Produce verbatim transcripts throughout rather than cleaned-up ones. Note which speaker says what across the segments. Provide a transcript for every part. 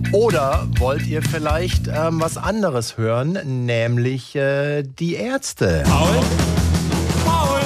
Speaker 1: Oder wollt ihr vielleicht ähm, was anderes hören, nämlich äh, die Ärzte?
Speaker 2: Paul, Paul,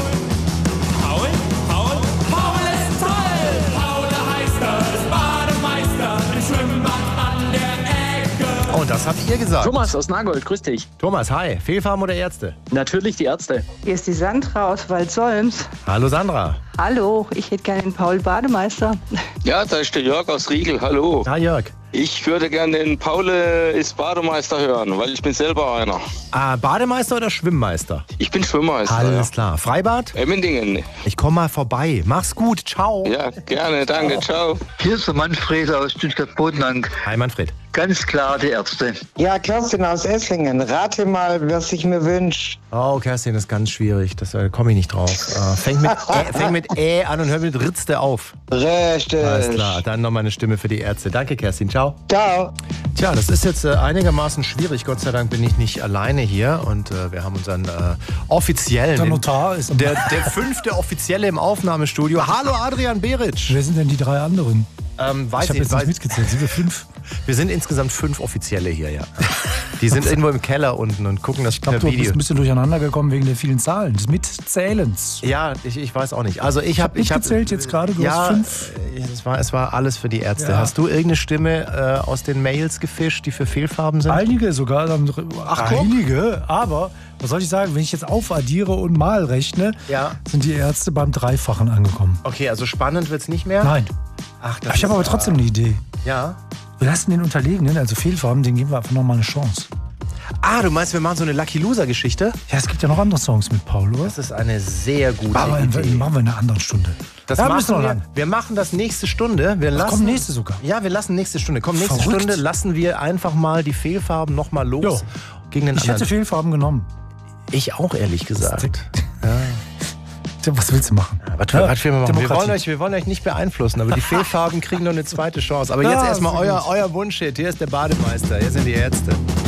Speaker 2: Paul, Paul, Paul ist toll. Paul, der heißt er, ist Bademeister im Schwimmbad an der Ecke.
Speaker 1: Und das habt ihr gesagt.
Speaker 3: Thomas aus Nagold, grüß dich.
Speaker 1: Thomas, hi. Fehlfarben oder Ärzte?
Speaker 3: Natürlich die Ärzte.
Speaker 4: Hier ist die Sandra aus Waldsolms.
Speaker 1: Hallo Sandra.
Speaker 4: Hallo, ich hätte gerne den Paul Bademeister.
Speaker 5: Ja, da ist der Jörg aus Riegel. Hallo.
Speaker 1: Hi Jörg.
Speaker 5: Ich würde gerne den Paul ist Bademeister hören, weil ich bin selber einer.
Speaker 1: Ah, Bademeister oder Schwimmmeister?
Speaker 5: Ich bin Schwimmmeister.
Speaker 1: Alles
Speaker 5: ja.
Speaker 1: klar. Freibad?
Speaker 5: Emmendingen.
Speaker 1: Ich komme mal vorbei. Mach's gut. Ciao.
Speaker 5: Ja, gerne. Danke. Ciao.
Speaker 6: Hier ist der Manfred aus Stuttgart-Bodenang.
Speaker 1: Hi Manfred.
Speaker 6: Ganz klar die Ärzte.
Speaker 7: Ja, Kerstin aus Esslingen. Rate mal, was ich mir wünsche.
Speaker 1: Oh, Kerstin, das ist ganz schwierig. Da äh, komme ich nicht drauf. Äh, fängt mit Ä, fängt mit Ä an und hört mit Ritzte auf.
Speaker 7: Richtig.
Speaker 1: Alles klar. Dann nochmal eine Stimme für die Ärzte. Danke, Kerstin. Ciao.
Speaker 7: Ciao.
Speaker 1: Tja, das ist jetzt äh, einigermaßen schwierig. Gott sei Dank bin ich nicht alleine hier. Und äh, wir haben unseren äh, offiziellen...
Speaker 8: Der Notar ist...
Speaker 1: Der, der fünfte Offizielle im Aufnahmestudio. Hallo, Adrian Beric.
Speaker 8: Wer sind denn die drei anderen?
Speaker 1: Ähm, weiß
Speaker 8: ich habe
Speaker 1: ich,
Speaker 8: jetzt
Speaker 1: weiß,
Speaker 8: nicht mitgezählt. Sind wir fünf?
Speaker 1: Wir sind insgesamt fünf Offizielle hier, ja. Die sind irgendwo im Keller unten und gucken das
Speaker 8: Ich glaube,
Speaker 1: per
Speaker 8: du
Speaker 1: Video.
Speaker 8: bist ein bisschen durcheinander gekommen wegen der vielen Zahlen, des Mitzählens.
Speaker 1: Ja, ich, ich weiß auch nicht. Also ich
Speaker 8: Ich
Speaker 1: habe
Speaker 8: habe nicht
Speaker 1: ich hab,
Speaker 8: gezählt jetzt gerade, du
Speaker 1: ja,
Speaker 8: hast fünf.
Speaker 1: Es war, es war alles für die Ärzte.
Speaker 8: Ja.
Speaker 1: Hast du irgendeine Stimme äh, aus den Mails gefischt, die für Fehlfarben sind?
Speaker 8: Einige sogar.
Speaker 1: Ach, guck.
Speaker 8: Einige, aber was soll ich sagen, wenn ich jetzt aufaddiere und mal rechne,
Speaker 1: Ja.
Speaker 8: sind die Ärzte beim Dreifachen angekommen.
Speaker 1: Okay, also spannend wird's nicht mehr?
Speaker 8: Nein.
Speaker 1: Ach, das
Speaker 8: Ich habe
Speaker 1: ist,
Speaker 8: aber trotzdem eine Idee.
Speaker 1: Ja.
Speaker 8: Wir lassen den Unterlegenen, also Fehlfarben, den geben wir einfach nochmal eine Chance.
Speaker 1: Ah, du meinst, wir machen so eine Lucky Loser-Geschichte?
Speaker 8: Ja, es gibt ja noch andere Songs mit Paul, oder?
Speaker 1: Das ist eine sehr gute
Speaker 8: Aber
Speaker 1: Idee.
Speaker 8: machen wir in einer anderen Stunde.
Speaker 1: Das
Speaker 8: Ja,
Speaker 1: machen
Speaker 8: müssen wir
Speaker 1: wir,
Speaker 8: lang.
Speaker 1: wir machen das nächste Stunde. Wir lassen,
Speaker 8: kommt nächste sogar.
Speaker 1: Ja, wir lassen nächste Stunde. Komm, nächste
Speaker 8: Verrückt.
Speaker 1: Stunde lassen wir einfach mal die Fehlfarben nochmal los.
Speaker 8: Jo.
Speaker 1: Gegen den
Speaker 8: Ich hätte
Speaker 1: anderen.
Speaker 8: Fehlfarben genommen.
Speaker 1: Ich auch, ehrlich gesagt.
Speaker 8: Tja, was willst du machen?
Speaker 1: Was,
Speaker 8: Ja,
Speaker 1: was will man machen? Wir
Speaker 8: Demokratie.
Speaker 1: wollen, euch, wir wollen euch nicht beeinflussen, aber die Fehlfarben kriegen noch eine zweite Chance. Aber
Speaker 8: Ja,
Speaker 1: jetzt erstmal
Speaker 8: sehr
Speaker 1: euer,
Speaker 8: gut.
Speaker 1: euer Wunschhit. Hier ist der Bademeister, hier sind die Ärzte.